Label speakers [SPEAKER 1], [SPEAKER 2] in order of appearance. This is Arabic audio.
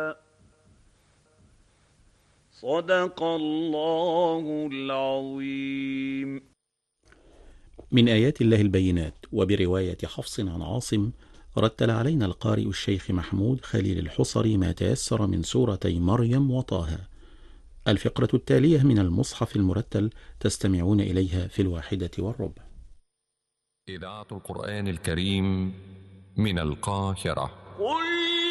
[SPEAKER 1] صدق الله العظيم.
[SPEAKER 2] من آيات الله البينات. وبرواية حفص عن عاصم رتل علينا القارئ الشيخ محمود خليل الحصري ما تيسر من سورتي مريم وطه. الفقرة التالية من المصحف المرتل تستمعون إليها في 1:15.
[SPEAKER 3] إذاعة القرآن الكريم من القاهرة.
[SPEAKER 1] قل